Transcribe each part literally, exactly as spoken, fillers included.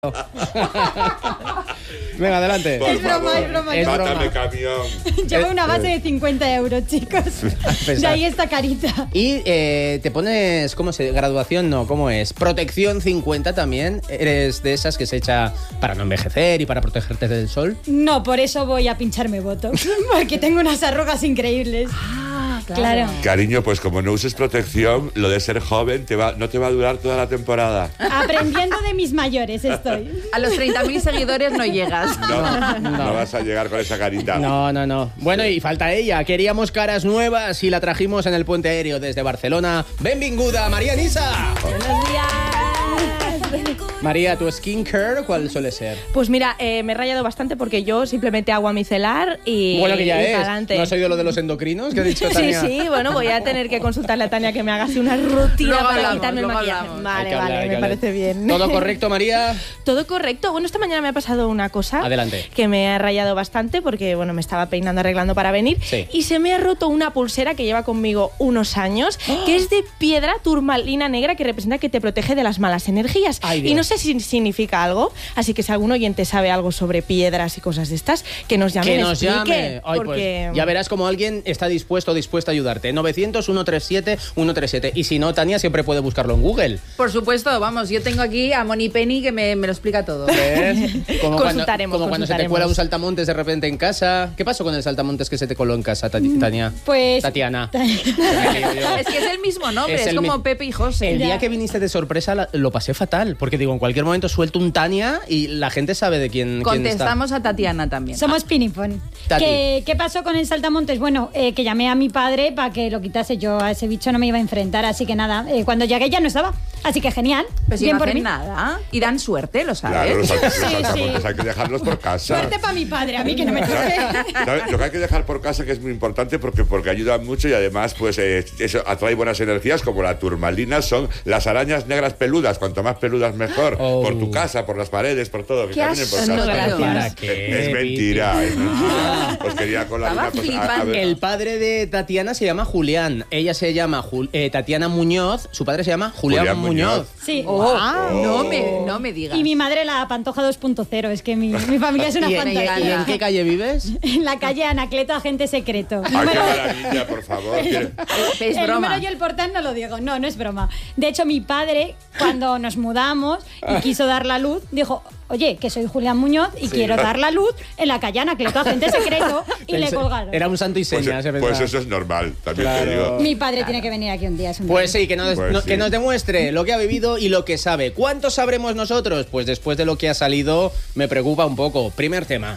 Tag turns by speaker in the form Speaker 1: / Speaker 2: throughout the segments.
Speaker 1: Venga, adelante.
Speaker 2: Por
Speaker 3: es broma,
Speaker 2: favor,
Speaker 3: es broma.
Speaker 1: Es broma.
Speaker 2: mátame, camión.
Speaker 3: Llevo una base de cincuenta euros, chicos. De ahí esta carita.
Speaker 1: Y eh, te pones, ¿cómo se? Graduación, no, ¿cómo es? Protección cincuenta también. ¿Eres de esas que se echa para no envejecer y para protegerte del sol?
Speaker 3: No, por eso voy a pincharme botox. Porque tengo unas arrugas increíbles.
Speaker 4: Ah, claro.
Speaker 3: Claro.
Speaker 2: Cariño, pues como no uses protección, lo de ser joven te va, no te va a durar toda la temporada.
Speaker 3: Aprendiendo de mis mayores estoy.
Speaker 4: A los treinta mil seguidores no llegas.
Speaker 2: No, no vas a llegar con esa carita.
Speaker 1: No, no, no. Bueno, y falta ella. Queríamos caras nuevas y la trajimos en el puente aéreo desde Barcelona. ¡Benvinguda, María Nisa!
Speaker 4: Buenos días.
Speaker 1: María, ¿tu skincare cuál suele ser?
Speaker 4: Pues mira, eh, me he rayado bastante porque yo simplemente agua micelar y
Speaker 1: Bueno, que ya
Speaker 4: y
Speaker 1: es.
Speaker 4: pa'lante.
Speaker 1: ¿No has oído lo de los endocrinos que ha dicho
Speaker 4: Sí,
Speaker 1: Tania?
Speaker 4: sí, bueno, voy a tener que consultarle a Tania que me haga así una rutina
Speaker 5: Luego
Speaker 4: para
Speaker 5: hablamos,
Speaker 4: quitarme el
Speaker 5: luego
Speaker 4: maquillaje.
Speaker 5: hablamos.
Speaker 1: Hay
Speaker 4: Vale,
Speaker 1: que hablar,
Speaker 4: vale,
Speaker 1: hay que
Speaker 4: me
Speaker 1: hablar.
Speaker 4: parece bien.
Speaker 1: ¿Todo correcto, María?
Speaker 4: Todo correcto. Bueno, esta mañana me ha pasado una cosa.
Speaker 1: Adelante.
Speaker 4: Que me ha rayado bastante porque, bueno, me estaba peinando, arreglando para venir.
Speaker 1: Sí.
Speaker 4: Y se me ha roto una pulsera que lleva conmigo unos años, que es de piedra turmalina negra que representa que te protege de las malas energías.
Speaker 1: Ay, Dios.
Speaker 4: Y no sé si significa algo, así que si algún oyente sabe algo sobre piedras y cosas de estas, que nos llame y
Speaker 1: Que
Speaker 4: me
Speaker 1: nos
Speaker 4: explique,
Speaker 1: llame. Ay,
Speaker 4: porque...
Speaker 1: pues, ya verás como alguien está dispuesto o dispuesta a ayudarte. novecientos, ciento treinta y siete, ciento treinta y siete. Y si no, Tania siempre puede buscarlo en Google.
Speaker 5: Por supuesto, vamos, yo tengo aquí a Moni Penny que me, me lo explica todo.
Speaker 1: ¿Ves? Como cuando,
Speaker 4: Consultaremos,
Speaker 1: como cuando se te
Speaker 4: consultaremos.
Speaker 1: cuela un saltamontes de repente en casa. ¿Qué pasó con el saltamontes que se te coló en casa, Tati- Tania?
Speaker 3: Pues...
Speaker 1: Tatiana.
Speaker 5: Es que es el mismo nombre,
Speaker 1: Es
Speaker 5: es,
Speaker 1: el
Speaker 5: como
Speaker 1: mi-
Speaker 5: Pepe y José.
Speaker 1: El día
Speaker 3: Ya.
Speaker 1: que viniste de sorpresa la- lo pasé fatal, porque digo, en cualquier momento suelto un Tania y la gente sabe de quién, quién está.
Speaker 5: Contestamos a Tatiana también.
Speaker 3: Somos pinipón.
Speaker 1: Tati.
Speaker 3: ¿Qué, ¿Qué pasó con el saltamontes? Bueno, eh, que llamé a mi padre para que lo quitase. Yo a ese bicho no me iba a enfrentar, así que nada. eh, cuando llegué ya no estaba. Así que genial.
Speaker 5: Pues si
Speaker 3: Bien
Speaker 5: no
Speaker 3: por
Speaker 5: hacen
Speaker 3: mí.
Speaker 5: nada y dan suerte, lo sabes.
Speaker 2: Claro, los, los
Speaker 3: Sí,
Speaker 2: saltamontes
Speaker 3: sí.
Speaker 2: hay que dejarlos por casa.
Speaker 3: Suerte para mi padre, a mí que no me toque.
Speaker 2: ¿Sabes? Lo que hay que dejar por casa, que es muy importante porque, porque ayuda mucho y además pues eh, eso atrae buenas energías, como la turmalina son las arañas negras peludas. Cuanto más peludas mejor.
Speaker 1: Oh.
Speaker 2: Por tu casa, por las paredes, por todo. Que
Speaker 5: Qué
Speaker 2: caminen por
Speaker 5: asco,
Speaker 2: casa.
Speaker 5: gracias.
Speaker 1: ¿Para qué,
Speaker 2: Es mentira, es mentira.
Speaker 1: Ah.
Speaker 2: Os quería colar
Speaker 5: Estaba
Speaker 2: una cosa.
Speaker 5: flipando.
Speaker 2: A ver,
Speaker 1: El padre de Tatiana se llama Julián. Ella se llama Jul- eh, Tatiana Muñoz. Su padre se llama Julián,
Speaker 2: Julián
Speaker 1: Muñoz.
Speaker 2: Muñoz.
Speaker 3: Sí.
Speaker 5: Oh,
Speaker 2: Oh.
Speaker 5: No, me, no me digas.
Speaker 3: Y mi madre la Pantoja dos punto cero. Es que mi, mi familia es una
Speaker 1: ¿Y, en- y-
Speaker 3: fantasía.
Speaker 1: y en qué calle vives?
Speaker 3: En la calle Anacleto, agente secreto.
Speaker 2: Ay, qué maravilla, por favor. Quiere-
Speaker 5: Es
Speaker 3: el
Speaker 5: broma.
Speaker 3: número y el portal no lo digo. No, no es broma. De hecho, mi padre, cuando nos mudamos y quiso dar la luz, dijo... Oye, que soy Julián Muñoz y quiero dar la luz en la calle Anacleto, agente secreto, y le
Speaker 1: Pensé-
Speaker 3: colgaron.
Speaker 1: Era un santo y
Speaker 2: Pues,
Speaker 1: señas. se
Speaker 2: pues
Speaker 1: pensaba.
Speaker 2: eso es normal, también
Speaker 1: Claro.
Speaker 2: te digo.
Speaker 3: Mi padre tiene que venir aquí un día. Es un
Speaker 1: Pues
Speaker 3: día.
Speaker 1: sí, que nos,
Speaker 2: Pues
Speaker 1: no-
Speaker 2: sí.
Speaker 1: que nos demuestre lo que ha vivido y lo que sabe. ¿Cuánto sabremos nosotros? Pues después de lo que ha salido, me preocupa un poco. Primer tema.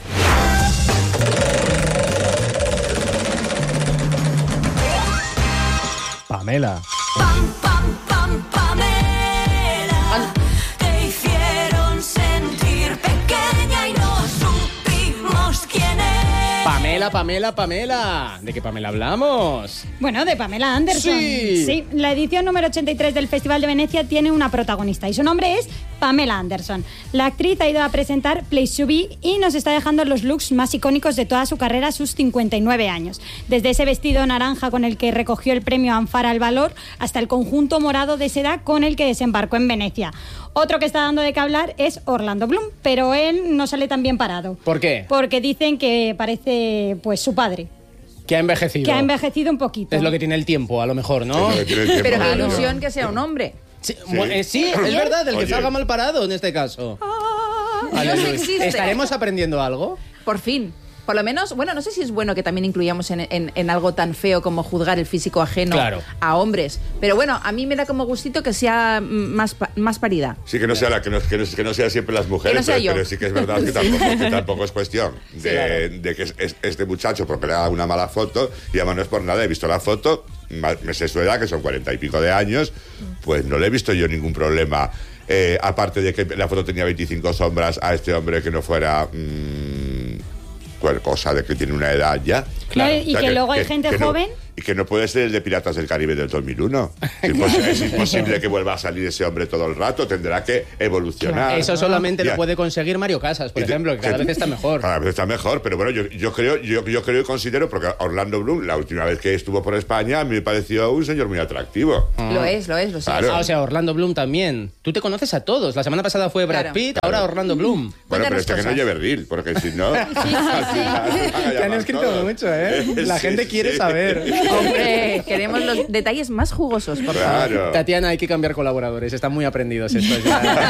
Speaker 6: Pamela.
Speaker 7: Pam, pam, pam, Pamela. Te hicieron sentir pequeña y no supimos quién es.
Speaker 1: Pamela, Pamela, Pamela. ¿De qué Pamela hablamos?
Speaker 3: Bueno, de Pamela Anderson.
Speaker 1: Sí.
Speaker 3: Sí, la edición número ochenta y tres del Festival de Venecia tiene una protagonista y su nombre es Pamela Anderson. La actriz ha ido a presentar Place to Be y nos está dejando los looks más icónicos de toda su carrera a sus cincuenta y nueve años. Desde ese vestido naranja con el que recogió el premio Anfara al Valor hasta el conjunto morado de seda con el que desembarcó en Venecia. Otro que está dando de qué hablar es Orlando Bloom, pero él no sale tan bien parado.
Speaker 1: ¿Por qué?
Speaker 3: Porque dicen que parece pues su padre,
Speaker 1: Que ha envejecido.
Speaker 3: que ha envejecido un poquito.
Speaker 1: Es lo que tiene el tiempo, a lo mejor, ¿no?
Speaker 2: Es lo que tiene el tiempo,
Speaker 5: Pero qué
Speaker 2: claro.
Speaker 5: ilusión que sea un hombre.
Speaker 1: Sí, bu- eh, sí, es verdad, el que
Speaker 2: Oye.
Speaker 1: salga mal parado en este caso. Aleluya.
Speaker 5: existe.
Speaker 1: ¿Estaremos aprendiendo algo?
Speaker 5: Por fin. Por lo menos, bueno, no sé si es bueno que también incluyamos en, en- en algo tan feo como juzgar el físico ajeno
Speaker 1: Claro.
Speaker 5: a hombres. Pero bueno, a mí me da como gustito que sea mm, más, pa- más paridad.
Speaker 2: Sí, que no sea la que no, que no, que no sea siempre las mujeres,
Speaker 5: Que no sea
Speaker 2: pero,
Speaker 5: yo.
Speaker 2: pero sí que es verdad que tampoco, que tampoco es cuestión de, de que es, es- este muchacho porque le da una mala foto, y además no es por nada, he visto la foto, ma- me sé su edad, que son cuarenta y pico de años, pues no le he visto yo ningún problema. Eh, aparte de que la foto tenía veinticinco sombras a este hombre que no fuera mmm, cualquier cosa de que tiene una edad ya.
Speaker 3: Claro, y
Speaker 2: O sea,
Speaker 3: que luego hay gente
Speaker 2: no-
Speaker 3: joven
Speaker 2: y que no puede ser el de Piratas del Caribe del dos mil uno. Es, impos es imposible que vuelva a salir ese hombre todo el rato, tendrá que evolucionar.
Speaker 1: Eso solamente
Speaker 2: Ya.
Speaker 1: lo puede conseguir Mario Casas, por
Speaker 2: Y te-
Speaker 1: ejemplo, que cada
Speaker 2: que-
Speaker 1: vez está mejor.
Speaker 2: Cada vez está mejor, pero bueno, yo, yo creo, yo, yo creo y considero, porque Orlando Bloom, la última vez que estuvo por España, a mí me pareció un señor muy atractivo.
Speaker 5: Lo es, lo es, lo sé.
Speaker 2: Claro.
Speaker 1: Ah, o sea, Orlando Bloom también. Tú te conoces a todos. La semana pasada fue Brad
Speaker 5: Claro.
Speaker 1: Pitt, ahora Orlando Bloom.
Speaker 2: Bueno, pero
Speaker 5: Cuéntanos
Speaker 2: este que no
Speaker 5: cosas.
Speaker 2: lleve reel, porque si no... al final van a
Speaker 1: Te han
Speaker 2: llamar
Speaker 1: escrito
Speaker 2: todos.
Speaker 1: mucho, ¿eh? La
Speaker 2: Sí,
Speaker 1: gente quiere
Speaker 2: sí.
Speaker 1: saber.
Speaker 5: Hombre, queremos los detalles más jugosos, por favor.
Speaker 2: Claro.
Speaker 1: Tatiana, hay que cambiar colaboradores. Están muy aprendidos estos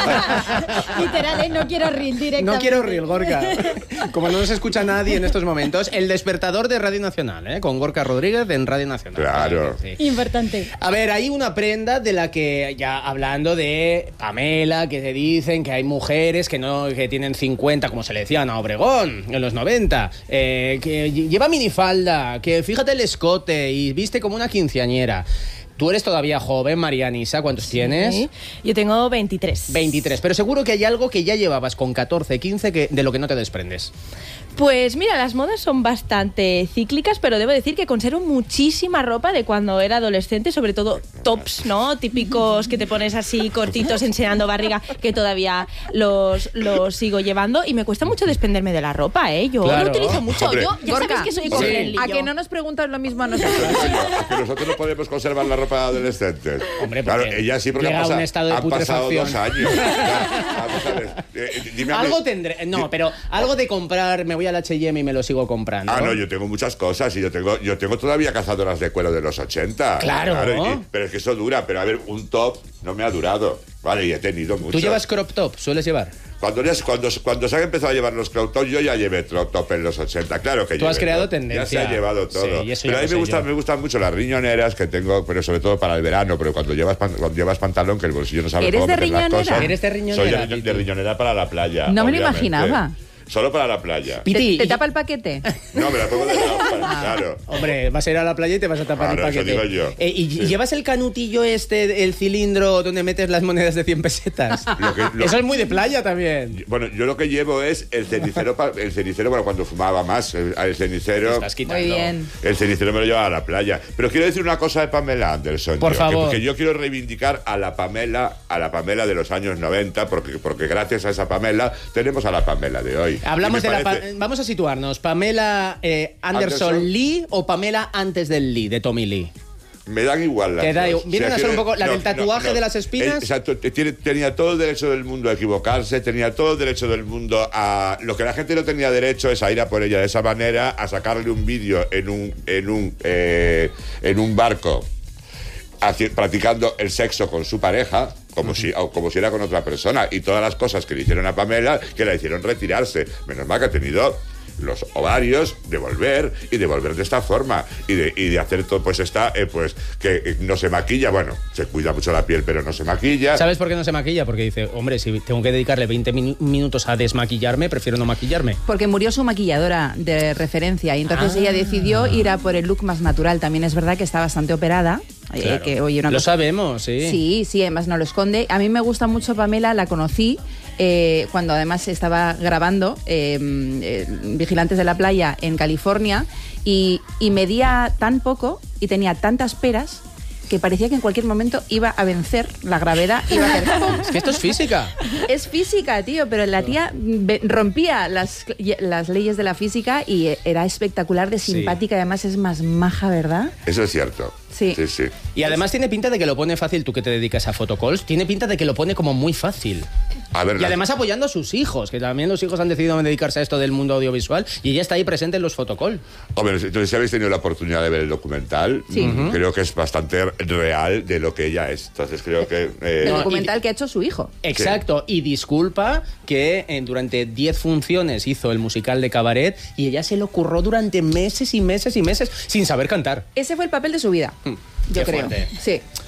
Speaker 1: ya.
Speaker 3: Literal, ¿eh? No quiero reel directamente.
Speaker 1: No quiero reel, Gorka. Como no nos escucha nadie en estos momentos, el despertador de Radio Nacional, ¿eh? Con Gorka Rodríguez en Radio Nacional.
Speaker 2: Claro.
Speaker 1: Sí.
Speaker 3: Importante.
Speaker 1: A ver, hay una prenda de la que, ya hablando de Pamela, que se dicen que hay mujeres que no que tienen cincuenta, como se le decía a Ana Obregón en los noventa, eh, que lleva minifalda, que fíjate el escote y viste como una quinceañera. Tú eres todavía joven, María Anisa, ¿cuántos tienes?
Speaker 4: Sí. Yo tengo veintitrés.
Speaker 1: veintitrés, pero seguro que hay algo que ya llevabas con catorce, quince que, de lo que no te desprendes.
Speaker 4: Pues mira, las modas son bastante cíclicas, pero debo decir que conservo muchísima ropa de cuando era adolescente, sobre todo tops, ¿no? Típicos que te pones así cortitos enseñando barriga, que todavía los, los sigo llevando y me cuesta mucho desprenderme de la ropa, ¿eh? Yo
Speaker 1: Claro.
Speaker 4: lo utilizo mucho.
Speaker 2: Hombre.
Speaker 4: Yo ya
Speaker 5: Gorka,
Speaker 4: sabes que soy
Speaker 5: sí.
Speaker 4: eco-friendly,
Speaker 5: ¿A
Speaker 4: yo.
Speaker 5: que no nos preguntas lo mismo a nosotros?
Speaker 2: Es que nosotros no podemos conservar la ropa de adolescentes.
Speaker 1: Hombre,
Speaker 2: claro,
Speaker 1: porque
Speaker 2: ella sí, porque
Speaker 1: llega
Speaker 2: han,
Speaker 1: a un
Speaker 2: pasa-
Speaker 1: estado de
Speaker 2: han pasado
Speaker 1: putrefacción.
Speaker 2: dos años. Ya, vamos a ver. Eh, dime a mí-
Speaker 1: Algo tendré, no, pero algo de comprar, me voy al H y M y me lo sigo comprando.
Speaker 2: Ah, no, yo tengo muchas cosas y yo tengo, yo tengo todavía cazadoras de cuero de los ochenta.
Speaker 1: Claro.
Speaker 2: y- pero es que eso dura, pero a ver, un top no me ha durado. Vale, y he tenido mucho.
Speaker 1: ¿Tú llevas crop top? ¿Sueles llevar?
Speaker 2: Cuando, ya- cuando, cuando se han empezado a llevar los crop top, yo ya llevé crop top en los ochenta, claro que
Speaker 1: Tú has
Speaker 2: llevé,
Speaker 1: creado
Speaker 2: ¿no?
Speaker 1: tendencia.
Speaker 2: Ya se ha llevado todo.
Speaker 1: Sí, y eso
Speaker 2: pero
Speaker 1: ya
Speaker 2: a mí
Speaker 1: lo sé
Speaker 2: me, gusta,
Speaker 1: yo.
Speaker 2: me gustan mucho las riñoneras que tengo, pero sobre todo para el verano, pero cuando llevas, pan- cuando llevas pantalón, que el bolsillo no sabe
Speaker 5: ¿Eres
Speaker 2: cómo
Speaker 5: de
Speaker 2: meter las
Speaker 5: riñonera?
Speaker 2: cosas.
Speaker 1: ¿Eres de riñonera,
Speaker 2: Soy de, riño-
Speaker 1: Titi?
Speaker 2: de riñonera para la playa.
Speaker 5: No me lo
Speaker 2: obviamente.
Speaker 5: imaginaba.
Speaker 2: Solo para la playa.
Speaker 1: Piti,
Speaker 5: ¿Te, te
Speaker 1: y-
Speaker 5: tapa el paquete?
Speaker 2: No, me la pongo de lado, claro.
Speaker 1: Hombre, vas a ir a la playa y te vas a tapar
Speaker 2: Claro,
Speaker 1: el
Speaker 2: eso
Speaker 1: paquete.
Speaker 2: digo yo.
Speaker 1: Eh, ¿Y
Speaker 2: Sí.
Speaker 1: llevas el canutillo este, el cilindro donde metes las monedas de cien pesetas?
Speaker 2: Lo que- lo-
Speaker 1: Eso es muy de playa también.
Speaker 2: Bueno, yo lo que llevo es el cenicero, pa- el cenicero, bueno, cuando fumaba más, el, el cenicero...
Speaker 1: Estás quitando.
Speaker 5: Muy bien.
Speaker 2: El cenicero me lo lleva a la playa. Pero quiero decir una cosa de Pamela Anderson.
Speaker 1: Por
Speaker 2: yo,
Speaker 1: favor.
Speaker 2: Que, que yo quiero reivindicar a la Pamela, a la Pamela de los años noventa, porque, porque gracias a esa Pamela tenemos a la Pamela de hoy.
Speaker 1: Hablamos
Speaker 2: Y
Speaker 1: de
Speaker 2: me
Speaker 1: la... pa-
Speaker 2: parece-
Speaker 1: Vamos a situarnos. ¿Pamela eh, Anderson,
Speaker 2: Anderson.
Speaker 1: Lee o Pamela antes del Lee, de Tommy Lee?
Speaker 2: Me dan igual las
Speaker 1: Te da
Speaker 2: dos.
Speaker 1: igual. Vienen a ser un poco la del tatuaje de las espinas.
Speaker 2: Eh, Exacto, te- tiene- tenía todo el derecho del mundo a equivocarse, tenía todo el derecho del mundo a... Lo que la gente no tenía derecho es a ir a por ella de esa manera, a sacarle un vídeo en un, en un, eh, en un barco haci- practicando el sexo con su pareja, como, si, o como si era con otra persona, y todas las cosas que le hicieron a Pamela, que la hicieron retirarse. Menos mal que ha tenido los ovarios de volver y de volver de esta forma y de, y de hacer todo, pues está, eh, pues que eh, no se maquilla, bueno, se cuida mucho la piel, pero no se maquilla.
Speaker 1: ¿Sabes por qué no se maquilla? Porque dice, hombre, si tengo que dedicarle veinte min- minutos a desmaquillarme, prefiero no maquillarme.
Speaker 5: Porque murió su maquilladora de referencia y entonces
Speaker 1: Ah.
Speaker 5: ella decidió ir a por el look más natural. También es verdad que está bastante operada. eh,
Speaker 1: Claro.
Speaker 5: que, oye, una
Speaker 1: Lo
Speaker 5: cosa-
Speaker 1: sabemos, sí.
Speaker 5: Sí, sí, además no lo esconde. A mí me gusta mucho Pamela, la conocí eh, cuando además estaba grabando eh, eh, Vigilantes de la Playa en California y, y medía tan poco y tenía tantas peras que parecía que en cualquier momento iba a vencer la gravedad. Iba a hacer ¡pum!
Speaker 1: Es que esto es física.
Speaker 5: Es física, tío, pero la tía ve- rompía las, las leyes de la física y era espectacular de
Speaker 1: Sí.
Speaker 5: simpática. Además es más maja, ¿verdad?
Speaker 2: Eso es cierto.
Speaker 5: Sí.
Speaker 2: Sí, sí.
Speaker 1: Y además tiene pinta de que lo pone fácil, tú que te dedicas a photocalls, tiene pinta de que lo pone como muy fácil.
Speaker 2: A ver,
Speaker 1: Y
Speaker 2: la-
Speaker 1: además apoyando a sus hijos, que también los hijos han decidido dedicarse a esto del mundo audiovisual y ella está ahí presente en los photocall.
Speaker 2: Hombre, entonces si habéis tenido la oportunidad de ver el documental,
Speaker 5: Sí.
Speaker 2: mm, creo que es bastante real de lo que ella es. Entonces creo que... eh,
Speaker 5: El
Speaker 1: No,
Speaker 5: documental que ha hecho su hijo.
Speaker 1: Exacto, y disculpa que eh, durante diez funciones hizo el musical de Cabaret y ella se lo curró durante meses y meses y meses sin saber cantar.
Speaker 5: Ese fue el papel de su vida, yo
Speaker 1: qué
Speaker 5: creo.
Speaker 1: fuerte.
Speaker 5: Sí.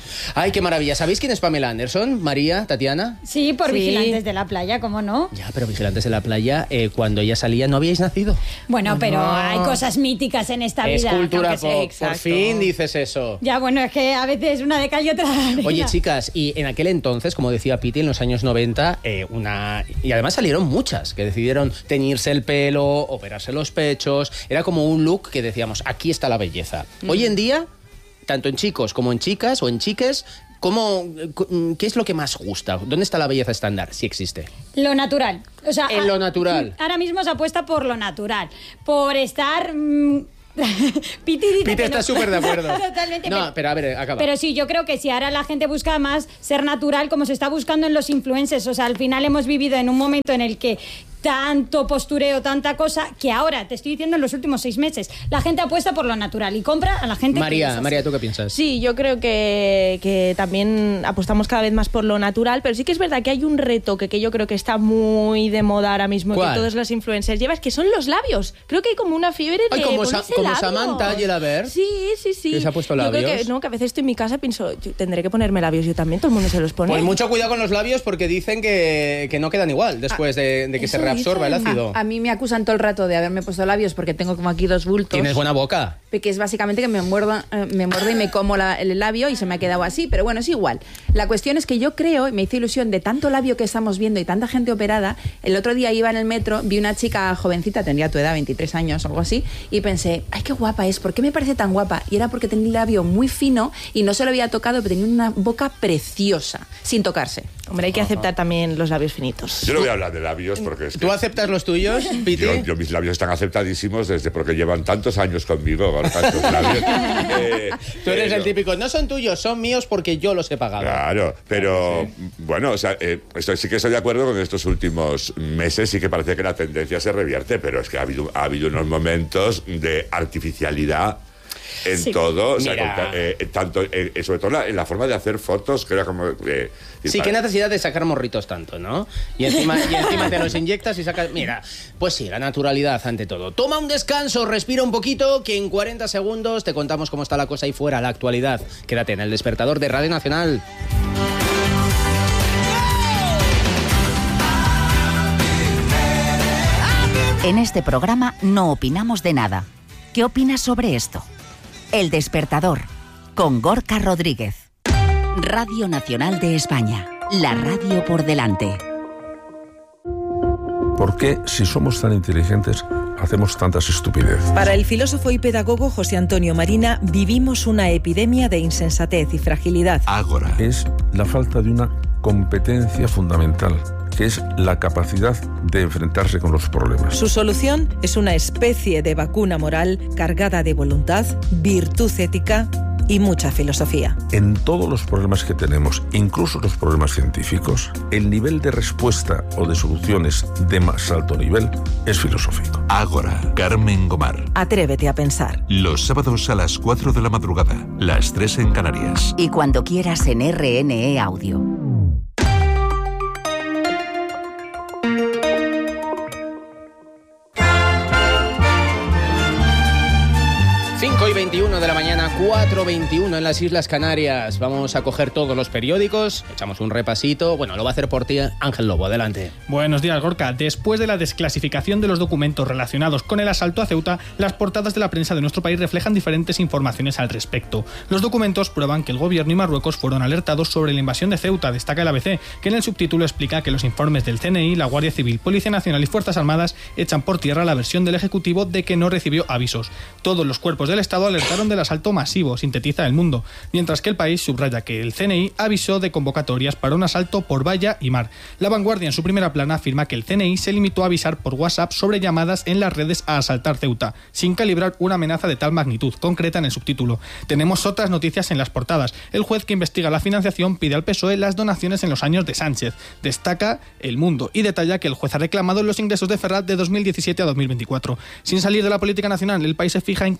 Speaker 1: Ay, qué maravilla. ¿Sabéis quién es Pamela Anderson? María, Tatiana.
Speaker 3: Sí, por
Speaker 4: Sí.
Speaker 3: Vigilantes de la Playa, ¿cómo no?
Speaker 1: Ya, pero Vigilantes de la Playa, eh, cuando ella salía, ¿no habíais nacido?
Speaker 3: Bueno, pero
Speaker 1: no.
Speaker 3: hay cosas míticas en esta
Speaker 1: Es
Speaker 3: vida.
Speaker 1: cultura
Speaker 3: aunque sea-
Speaker 1: pop. Por
Speaker 4: exacto.
Speaker 1: fin dices eso.
Speaker 3: Ya, bueno, es que a veces una de cal y otra de arena.
Speaker 1: Oye, chicas, y en aquel entonces, como decía Piti, en los años noventa, eh, una... Y además salieron muchas que decidieron teñirse el pelo, operarse los pechos. Era como un look que decíamos, aquí está la belleza. Mm. Hoy en día, tanto en chicos como en chicas o en chiques, ¿cómo, ¿qué es lo que más gusta? ¿Dónde está la belleza estándar? Si existe.
Speaker 3: Lo natural. O sea,
Speaker 1: En lo natural.
Speaker 3: Ahora mismo se apuesta por lo natural. Por estar... mmm, Piti dice
Speaker 1: Piti
Speaker 3: que
Speaker 1: está
Speaker 3: no.
Speaker 1: súper de acuerdo.
Speaker 3: Totalmente.
Speaker 1: No,
Speaker 3: pero,
Speaker 1: pero a ver, acaba.
Speaker 3: pero sí, yo creo que si ahora la gente busca más ser natural como se está buscando en los influencers. O sea, al final hemos vivido en un momento en el que tanto postureo, tanta cosa, que ahora, te estoy diciendo en los últimos seis meses, la gente apuesta por lo natural y compra a la gente que es
Speaker 1: María,
Speaker 3: así.
Speaker 1: María, ¿tú qué piensas?
Speaker 4: Sí, yo creo que, que también apostamos cada vez más por lo natural, pero sí que es verdad que hay un reto que, que yo creo que está muy de moda ahora mismo,
Speaker 1: ¿Cuál?
Speaker 4: que todos los influencers llevan, que son los labios. Creo que hay como una fiebre de
Speaker 1: Ay, como Sa-
Speaker 4: ponerse
Speaker 1: como
Speaker 4: labios.
Speaker 1: Samantha Yelaber.
Speaker 4: Sí, sí, sí.
Speaker 1: Que se ha puesto
Speaker 4: Yo creo
Speaker 1: labios.
Speaker 4: que, no, que a veces estoy en mi casa y pienso, yo tendré que ponerme labios yo también, todo el mundo se los pone.
Speaker 1: Pues mucho cuidado con los labios porque dicen que, que no quedan igual después de, de que se
Speaker 4: eso
Speaker 1: reabsorba el
Speaker 4: dicen.
Speaker 1: ácido.
Speaker 5: A mí me acusan todo el rato de haberme puesto labios porque tengo como aquí dos bultos.
Speaker 1: Tienes buena boca.
Speaker 5: Que es básicamente que me muerdo, eh, me muerdo y me como la- el labio y se me ha quedado así, pero bueno, es igual. La cuestión es que yo creo, y me hizo ilusión de tanto labio que estamos viendo y tanta gente operada, el otro día iba en el metro, vi una chica jovencita, tendría tu edad, veintitrés años o algo así, y pensé, ay, qué guapa es, ¿por qué me parece tan guapa? Y era porque tenía el labio muy fino y no se lo había tocado, pero tenía una boca preciosa, sin tocarse.
Speaker 4: Hombre, hay que aceptar también los labios finitos.
Speaker 2: Yo no voy a hablar de labios porque es que
Speaker 1: ¿Tú aceptas los tuyos, Piti?
Speaker 2: yo, yo mis labios están aceptadísimos desde porque llevan tantos años conmigo, Gorka, estos labios. Eh,
Speaker 1: Tú eres
Speaker 2: pero-
Speaker 1: el típico, no son tuyos, son míos porque yo los he pagado.
Speaker 2: Claro, pero bueno, o sea, eh, estoy, sí que estoy de acuerdo con estos últimos meses, sí que parece que la tendencia se revierte, pero es que ha habido, ha habido unos momentos de artificialidad en
Speaker 3: Sí.
Speaker 2: todo, o sea,
Speaker 1: Mira.
Speaker 2: con- eh, tanto, eh, sobre todo en la, en la forma de hacer fotos, que era como... eh,
Speaker 1: Sí, qué necesidad de sacar morritos tanto, ¿no? Y encima, y encima te los inyectas y sacas... Mira, pues sí, la naturalidad ante todo. Toma un descanso, respira un poquito, que en cuarenta segundos te contamos cómo está la cosa ahí fuera, la actualidad. Quédate en el despertador de Radio Nacional.
Speaker 6: En este programa no opinamos de nada. ¿Qué opinas sobre esto? El Despertador, con Gorka Rodríguez. Radio Nacional de España, la radio por delante.
Speaker 8: ¿Por qué, si somos tan inteligentes, hacemos tantas estupideces?
Speaker 9: Para el filósofo y pedagogo José Antonio Marina, vivimos una epidemia de insensatez y fragilidad.
Speaker 8: Ágora. Es la falta de una competencia fundamental, que es la capacidad de enfrentarse con los problemas.
Speaker 9: Su solución es una especie de vacuna moral cargada de voluntad, virtud ética y mucha filosofía.
Speaker 8: En todos los problemas que tenemos, incluso los problemas científicos, el nivel de respuesta o de soluciones de más alto nivel es filosófico.
Speaker 10: Ágora, Carmen Gomar.
Speaker 9: Atrévete a pensar.
Speaker 10: Los sábados a las cuatro de la madrugada, las tres en Canarias.
Speaker 6: Y cuando quieras en R N E Audio.
Speaker 1: cinco y veintiuno de la mañana, cuatro y veintiuno en las Islas Canarias. Vamos a coger todos los periódicos, echamos un repasito. Bueno, lo va a hacer por ti Ángel Lobo, adelante.
Speaker 11: Buenos días, Gorka. Después de la desclasificación de los documentos relacionados con el asalto a Ceuta, las portadas de la prensa de nuestro país reflejan diferentes informaciones al respecto. Los documentos prueban que el gobierno y Marruecos fueron alertados sobre la invasión de Ceuta, destaca el A B C, que en el subtítulo explica que los informes del C N I, la Guardia Civil, Policía Nacional y Fuerzas Armadas echan por tierra la versión del Ejecutivo de que no recibió avisos. Todos los cuerpos del Estado alertaron del asalto masivo, sintetiza El Mundo, mientras que El País subraya que el C N I avisó de convocatorias para un asalto por valla y mar. La Vanguardia en su primera plana afirma que el C N I se limitó a avisar por WhatsApp sobre llamadas en las redes a asaltar Ceuta, sin calibrar una amenaza de tal magnitud, concreta en el subtítulo. Tenemos otras noticias en las portadas. El juez que investiga la financiación pide al P S O E las donaciones en los años de Sánchez, destaca El Mundo, y detalla que el juez ha reclamado los ingresos de Ferrat de dos mil diecisiete a dos mil veinticuatro. Sin salir de la política nacional, El País se fija en que Sánchez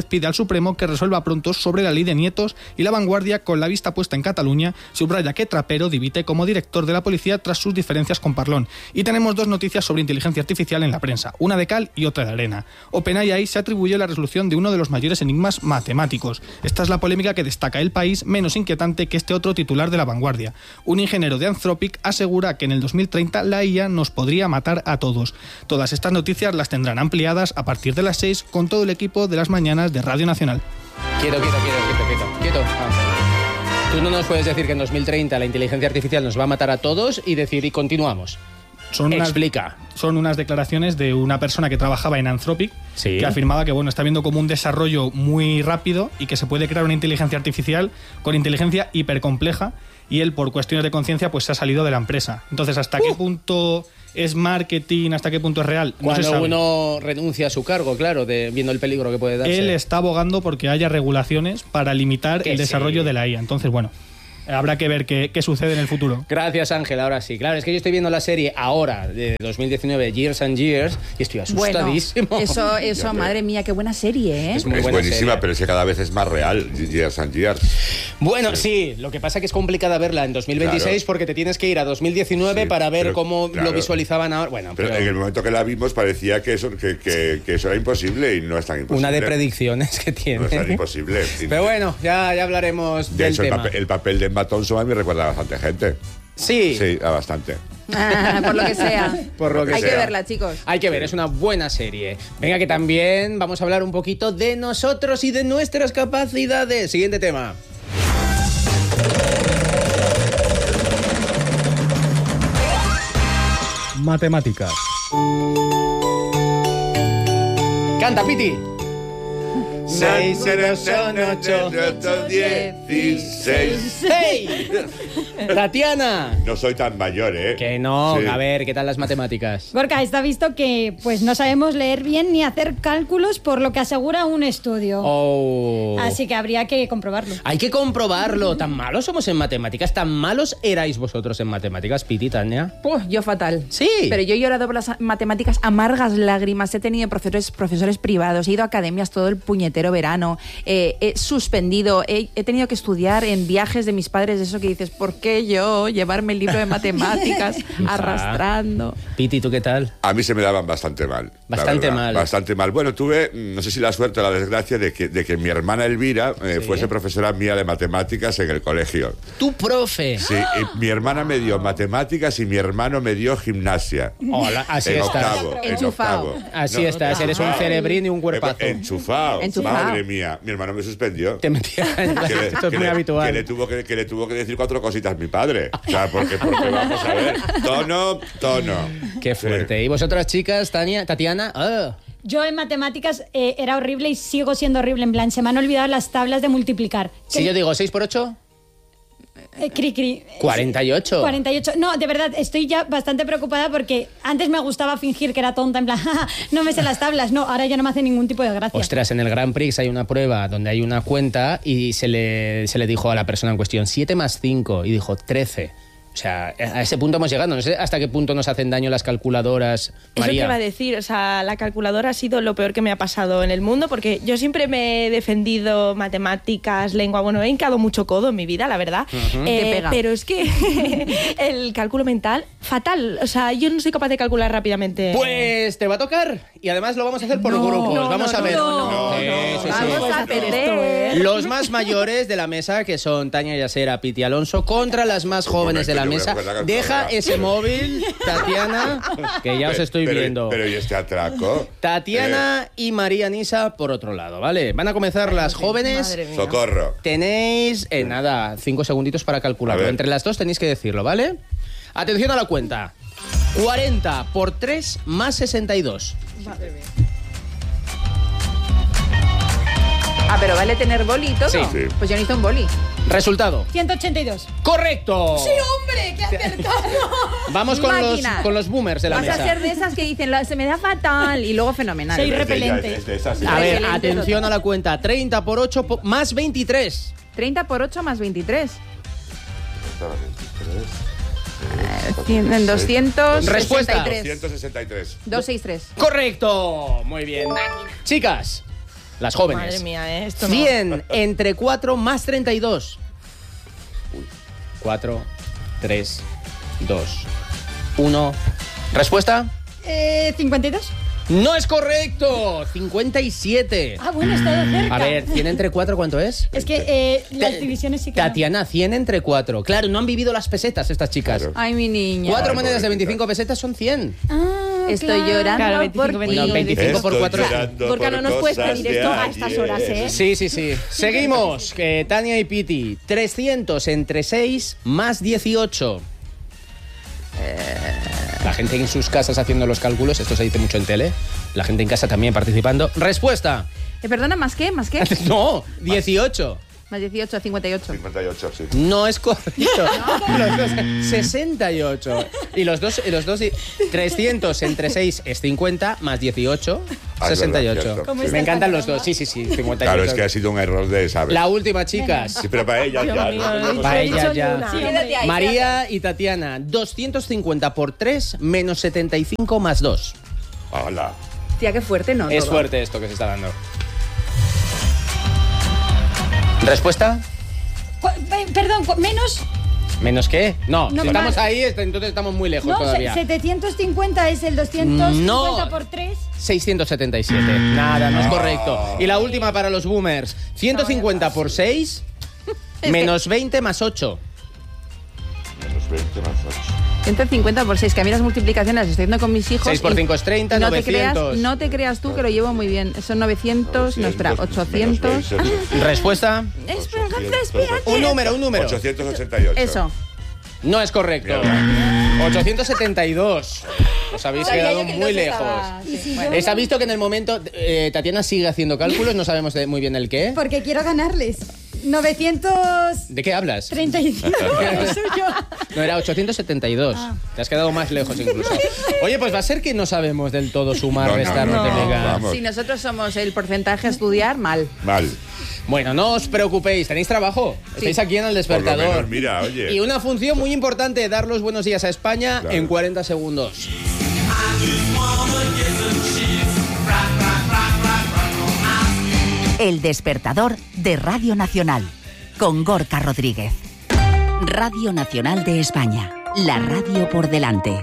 Speaker 11: Sánchez pide al Supremo que resuelva pronto sobre la ley de nietos y La Vanguardia, con la vista puesta en Cataluña, subraya que Trapero dimite como director de la policía tras sus diferencias con Parlón. Y tenemos dos noticias sobre inteligencia artificial en la prensa, una de cal y otra de arena. OpenAI se atribuye la resolución de uno de los mayores enigmas matemáticos. Esta es la polémica que destaca El País, menos inquietante que este otro titular de La Vanguardia. Un ingeniero de Anthropic asegura que en el dos mil treinta la I A nos podría matar a todos. Todas estas noticias las tendrán ampliadas a partir de las seis con todo el equipo de las mañanas de Radio Nacional.
Speaker 1: Quieto, quieto, quieto, quieto, quieto, quieto. Ah, tú no nos puedes decir que en dos mil treinta la inteligencia artificial nos va a matar a todos y decir y continuamos.
Speaker 11: Son unas,
Speaker 1: Explica.
Speaker 11: Son unas declaraciones de una persona que trabajaba en Anthropic,
Speaker 1: sí,
Speaker 11: que afirmaba que bueno, está viendo como un desarrollo muy rápido y que se puede crear una inteligencia artificial con inteligencia hipercompleja, y él, por cuestiones de conciencia, pues se ha salido de la empresa. Entonces, ¿hasta uh. qué punto es marketing? ¿Hasta qué punto es real? No
Speaker 1: Cuando
Speaker 11: se sabe.
Speaker 1: Uno renuncia a su cargo, claro, de, viendo el peligro que puede darse.
Speaker 11: Él está abogando porque haya regulaciones para limitar el desarrollo
Speaker 1: sí.
Speaker 11: de la I A. Entonces, bueno, habrá que ver qué, qué sucede en el futuro.
Speaker 1: Gracias, Ángel. Ahora sí. Claro, es que yo estoy viendo la serie ahora, de dos mil diecinueve, Years and Years, y estoy asustadísimo.
Speaker 5: Bueno, eso, eso madre mía, qué buena serie, ¿eh?
Speaker 2: Es, muy es buenísima, serie. Pero es que cada vez es más real, Years and Years.
Speaker 1: Bueno, sí. sí, lo que pasa es que es complicada verla en dos mil veintiséis, claro, porque te tienes que ir a dos mil diecinueve sí, para ver pero, cómo claro, lo visualizaban ahora. Bueno,
Speaker 2: pero, pero en el momento que la vimos parecía que eso, que, que, que eso era imposible y no es tan imposible.
Speaker 1: Una de predicciones que tiene.
Speaker 2: No es tan imposible.
Speaker 1: Pero bueno, ya, ya hablaremos
Speaker 2: de
Speaker 1: del
Speaker 2: eso,
Speaker 1: tema.
Speaker 2: El papel, el papel de Emma Thompson a mí recuerda a bastante gente.
Speaker 1: Sí.
Speaker 2: Sí, a bastante.
Speaker 5: Ah, por lo que sea.
Speaker 1: Por lo que
Speaker 5: Hay
Speaker 1: sea.
Speaker 5: que verla, chicos.
Speaker 1: Hay que ver, es una buena serie. Venga, que también vamos a hablar un poquito de nosotros y de nuestras capacidades. Siguiente tema.
Speaker 11: Matemáticas.
Speaker 1: Canta, Piti. seis, cero, son ocho,
Speaker 2: dieciséis.
Speaker 1: ¡Hey! Tatiana.
Speaker 2: No soy tan mayor, ¿eh?
Speaker 1: Que no.
Speaker 2: Sí.
Speaker 1: A ver, ¿qué tal las matemáticas?
Speaker 3: Gorka, está visto que pues no sabemos leer bien ni hacer cálculos, por lo que asegura un estudio.
Speaker 1: Oh.
Speaker 3: Así que habría que comprobarlo.
Speaker 1: Hay que comprobarlo. ¿Tan malos somos en matemáticas? ¿Tan malos erais vosotros en matemáticas, Piti, Tania?
Speaker 5: Pues yo fatal.
Speaker 1: Sí.
Speaker 5: Pero yo he llorado por las matemáticas, amargas lágrimas. He tenido profesores, profesores privados, he ido a academias todo el puñetero verano, eh, he suspendido, he, he tenido que estudiar en viajes de mis padres, eso que dices, ¿por qué yo llevarme el libro de matemáticas arrastrando?
Speaker 1: Piti, ¿tú qué tal?
Speaker 2: A mí se me daban bastante mal.
Speaker 1: Bastante mal.
Speaker 2: Bastante mal. Bueno, tuve, no sé si la suerte o la desgracia de que, de que mi hermana Elvira eh,
Speaker 1: ¿Sí?
Speaker 2: fuese profesora mía de matemáticas en el colegio.
Speaker 1: ¿Tu profe?
Speaker 2: Sí, y mi hermana me dio matemáticas y mi hermano me dio gimnasia.
Speaker 1: Hola, así
Speaker 2: en
Speaker 1: estás.
Speaker 2: Octavo, en
Speaker 5: Enchufado.
Speaker 2: octavo.
Speaker 1: Así
Speaker 2: No,
Speaker 1: estás, eres un cerebrín y un cuerpazo.
Speaker 2: Enchufado.
Speaker 5: Enchufado.
Speaker 2: Madre mía, mi hermano me suspendió.
Speaker 1: Te metía en la...
Speaker 2: Que le,
Speaker 1: Esto es
Speaker 2: que
Speaker 1: muy
Speaker 2: le-
Speaker 1: habitual.
Speaker 2: Que le, tuvo que, que le tuvo que decir cuatro cositas mi padre. O sea, porque, porque vamos a ver. Tono, tono.
Speaker 1: Qué fuerte.
Speaker 2: Sí.
Speaker 1: ¿Y vosotras, chicas, Tania, Tatiana? Oh.
Speaker 3: Yo en matemáticas eh, era horrible y sigo siendo horrible. En plan, se me han olvidado las tablas de multiplicar.
Speaker 1: Si
Speaker 3: Que-
Speaker 1: yo digo seis por ocho,
Speaker 3: eh, cri, cri.
Speaker 1: cuarenta y ocho.
Speaker 3: cuarenta y ocho. No, de verdad, estoy ya bastante preocupada porque antes me gustaba fingir que era tonta, en plan, "Ja, ja, no me sé las tablas". No, ahora ya no me hace ningún tipo de gracia.
Speaker 1: Ostras, en el Grand Prix hay una prueba donde hay una cuenta y se le, se le dijo a la persona en cuestión siete más cinco y dijo trece. O sea, a ese punto hemos llegado. No sé hasta qué punto nos hacen daño las calculadoras.
Speaker 4: Eso te
Speaker 1: María.
Speaker 4: iba a decir, o sea, la calculadora ha sido lo peor que me ha pasado en el mundo, porque yo siempre me he defendido matemáticas, lengua, bueno, he hincado mucho codo en mi vida, la verdad.
Speaker 1: Ujú.
Speaker 4: Eh,
Speaker 5: Te pega.
Speaker 4: pero es que el cálculo mental, fatal. O sea, yo no soy capaz de calcular rápidamente.
Speaker 1: Pues te va a tocar. Y además lo vamos a hacer por
Speaker 4: No,
Speaker 1: grupos.
Speaker 4: no,
Speaker 1: vamos
Speaker 4: no,
Speaker 1: a ver.
Speaker 4: no, no,
Speaker 1: Sí,
Speaker 4: no.
Speaker 1: sí, sí.
Speaker 5: Vamos a perder.
Speaker 1: Los más mayores de la mesa, que son Tania Yasera, Piti Alonso, contra las más jóvenes de la
Speaker 2: Momento, yo
Speaker 1: mesa.
Speaker 2: voy a coger la calculadora.
Speaker 1: Deja ese móvil, Tatiana, que ya os estoy
Speaker 2: pero,
Speaker 1: viendo.
Speaker 2: Pero ¿y este atraco?
Speaker 1: Tatiana y María Nisa por otro lado, ¿vale? Van a comenzar las jóvenes.
Speaker 4: Madre
Speaker 2: Eh,
Speaker 4: mía.
Speaker 2: socorro.
Speaker 1: Tenéis, eh, nada, cinco segunditos para calcularlo.
Speaker 2: A ver.
Speaker 1: Entre las dos tenéis que decirlo, ¿vale? Atención a la cuenta. cuarenta por tres más sesenta y dos.
Speaker 5: Ah, pero vale tener boli y todo.
Speaker 1: Sí.
Speaker 2: Sí.
Speaker 5: Pues yo necesito un boli.
Speaker 1: Resultado.
Speaker 3: ciento ochenta y dos.
Speaker 1: ¡Correcto!
Speaker 3: ¡Sí, hombre! ¡Qué acertado!
Speaker 1: Vamos con los,
Speaker 5: Máquina.
Speaker 1: con los boomers de la
Speaker 5: Vas
Speaker 1: mesa.
Speaker 5: a ser de esas que dicen, "La- se me da fatal", y luego fenomenal.
Speaker 3: Soy
Speaker 2: Es de
Speaker 3: repelente.
Speaker 2: ellas, es de esas, sí.
Speaker 1: A ver,
Speaker 5: Excelente,
Speaker 1: atención
Speaker 5: total.
Speaker 1: a la cuenta. treinta por ocho po- más veintitrés.
Speaker 5: treinta por ocho más veintitrés. Eh, cien- en doscientos
Speaker 1: Respuesta.
Speaker 5: sesenta y tres.
Speaker 2: ciento sesenta y tres.
Speaker 5: doscientos sesenta y tres.
Speaker 1: ¡Correcto! Muy bien. Chicas, las jóvenes.
Speaker 4: Madre mía, ¿eh? Esto no.
Speaker 1: cien entre cuatro más treinta y dos. cuatro, tres, dos, uno. ¿Respuesta?
Speaker 3: Eh, ¿cincuenta y dos?
Speaker 1: ¡No es correcto! cincuenta y siete.
Speaker 3: Ah, bueno, he estado cerca.
Speaker 1: A ver, cien entre cuatro, ¿cuánto es?
Speaker 3: Es que eh, las
Speaker 1: Ta-
Speaker 3: divisiones sí que no.
Speaker 1: Tatiana, cien entre cuatro. Claro, no han vivido las pesetas estas chicas.
Speaker 5: Ay, mi niña.
Speaker 1: Cuatro
Speaker 2: Ay,
Speaker 1: monedas de
Speaker 2: pobrecita.
Speaker 1: veinticinco pesetas son cien.
Speaker 3: Ah,
Speaker 5: Estoy
Speaker 3: claro.
Speaker 5: llorando
Speaker 4: Claro, veinticinco,
Speaker 5: por ti.
Speaker 1: Bueno, veinticinco por
Speaker 2: Estoy
Speaker 1: cuatro.
Speaker 2: llorando
Speaker 4: Gorka,
Speaker 2: por
Speaker 4: no nos puedes
Speaker 2: cosas
Speaker 4: pedir
Speaker 2: de
Speaker 4: esto a estas
Speaker 2: ayer.
Speaker 4: horas, ¿eh?
Speaker 1: Sí, sí, sí. Seguimos. Que Tania y Piti. trescientos entre seis más dieciocho. La gente en sus casas haciendo los cálculos, esto se dice mucho en tele. La gente en casa también participando. Respuesta.
Speaker 5: Eh, perdona, ¿más qué? ¿Más qué?
Speaker 1: No, dieciocho.
Speaker 5: Más dieciocho, cincuenta y ocho.
Speaker 2: cincuenta y ocho, sí.
Speaker 1: No es correcto. Los dos, sesenta y ocho. Y los dos, y los dos, trescientos entre seis es cincuenta, más dieciocho,
Speaker 2: Ah, es
Speaker 1: sesenta y
Speaker 2: verdad,
Speaker 1: ocho.
Speaker 2: cierto.
Speaker 3: ¿Cómo
Speaker 2: Sí.
Speaker 3: está
Speaker 1: Me encantan
Speaker 3: esta
Speaker 1: los dos,
Speaker 3: broma?
Speaker 1: sí, sí, sí, cincuenta y ocho.
Speaker 2: Claro, es que ha sido un error de saber.
Speaker 1: La última, chicas.
Speaker 2: Sí, pero para ella
Speaker 4: Dios
Speaker 2: ya.
Speaker 4: mío,
Speaker 2: ¿no?
Speaker 4: no
Speaker 1: Para
Speaker 4: he dicho
Speaker 1: ella
Speaker 4: ni
Speaker 1: ya.
Speaker 4: una.
Speaker 3: Sí,
Speaker 5: Quédate ahí.
Speaker 1: María y Tatiana, doscientos cincuenta por tres menos setenta y cinco más dos.
Speaker 2: Hola.
Speaker 5: Tía, qué fuerte, ¿no?
Speaker 1: Es
Speaker 5: Todo.
Speaker 1: fuerte esto que se está dando. ¿Respuesta?
Speaker 3: Cu- pe- Perdón, cu- menos.
Speaker 1: ¿Menos qué? No,
Speaker 3: No,
Speaker 1: si estamos
Speaker 3: más.
Speaker 1: ahí, est- entonces estamos muy lejos
Speaker 3: No, se-
Speaker 1: todavía.
Speaker 3: setecientos cincuenta es el doscientos cincuenta
Speaker 1: No.
Speaker 3: por tres.
Speaker 1: seiscientos setenta y siete. Nada, no es correcto. Y la última para los boomers. ciento cincuenta por seis menos veinte más ocho.
Speaker 2: Menos veinte más ocho.
Speaker 5: ciento cincuenta por seis, que a mí las multiplicaciones las estoy haciendo con mis hijos.
Speaker 1: seis por
Speaker 5: y-
Speaker 1: cinco es treinta,
Speaker 5: y no te creas,
Speaker 1: novecientos.
Speaker 5: no te creas tú que lo llevo muy bien. Son novecientos, no, espera,
Speaker 2: menos
Speaker 5: ochocientos.
Speaker 2: veinte.
Speaker 1: ¿Respuesta?
Speaker 5: Espera,
Speaker 2: ochocientos.
Speaker 5: espérate.
Speaker 1: Un número, un número.
Speaker 2: ochocientos ochenta y ocho.
Speaker 5: Eso.
Speaker 1: No es correcto. ochocientos setenta y dos. Os habéis
Speaker 5: Sabía
Speaker 1: quedado
Speaker 5: yo que
Speaker 1: muy
Speaker 5: no se
Speaker 1: lejos.
Speaker 5: estaba-
Speaker 3: Y si
Speaker 5: Bueno.
Speaker 3: yo-
Speaker 1: ¿Está visto que en el momento eh, Tatiana sigue haciendo cálculos? No sabemos de- muy bien el qué.
Speaker 3: Porque quiero ganarles. novecientos
Speaker 1: ¿De qué hablas?
Speaker 3: treinta y cinco. Lo suyo.
Speaker 1: No, era ochocientos setenta y dos.
Speaker 3: Ah.
Speaker 1: Te has quedado más lejos incluso. Oye, pues va a ser que no sabemos del todo sumar,
Speaker 2: No, no,
Speaker 1: restar,
Speaker 2: no,
Speaker 1: multiplicar.
Speaker 2: vamos.
Speaker 5: Si nosotros somos el porcentaje a estudiar, mal.
Speaker 2: Mal.
Speaker 1: Bueno, no os preocupéis, tenéis trabajo. Estáis aquí en el
Speaker 2: Por lo
Speaker 1: despertador.
Speaker 2: menos, mira, oye.
Speaker 1: Y una función muy importante, dar los buenos días a España
Speaker 2: Claro.
Speaker 1: en cuarenta segundos.
Speaker 6: El despertador de Radio Nacional con Gorka Rodríguez. Radio Nacional de España, la radio por delante.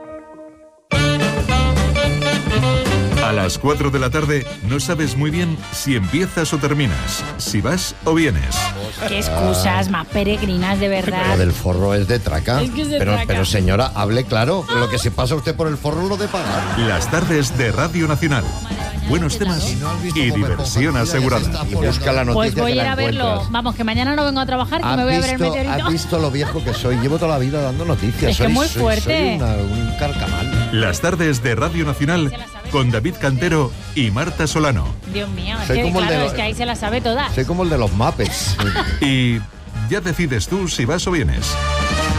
Speaker 10: A las cuatro de la tarde no sabes muy bien si empiezas o terminas, si vas o vienes.
Speaker 12: Qué excusas más peregrinas, de verdad.
Speaker 13: Lo del forro es de traca.
Speaker 12: Es que es de
Speaker 13: pero,
Speaker 12: traca.
Speaker 13: pero señora, hable claro. Lo que se pasa usted por el forro lo de pagar.
Speaker 10: Las tardes de Radio Nacional. Buenos temas y diversión asegurada.
Speaker 13: Y busca la noticia
Speaker 12: Pues voy
Speaker 13: que
Speaker 12: a ir
Speaker 13: la
Speaker 12: a verlo.
Speaker 13: encuentras.
Speaker 12: Vamos, que mañana no vengo a trabajar, que me voy a ver el
Speaker 13: visto,
Speaker 12: meteorito.
Speaker 13: ¿Has visto lo viejo que soy? Llevo toda la vida dando noticias.
Speaker 12: Es que
Speaker 13: soy,
Speaker 12: muy
Speaker 13: soy-
Speaker 12: fuerte.
Speaker 13: soy una- un carcamal.
Speaker 10: Las tardes de Radio Nacional con David Cantero y Marta Solano.
Speaker 12: Dios mío, es
Speaker 13: Soy
Speaker 12: que
Speaker 13: como el de
Speaker 12: claro,
Speaker 13: los-
Speaker 12: es que ahí se las sabe todas.
Speaker 13: Soy como el de los Muppets.
Speaker 10: Y ya decides tú si vas o vienes.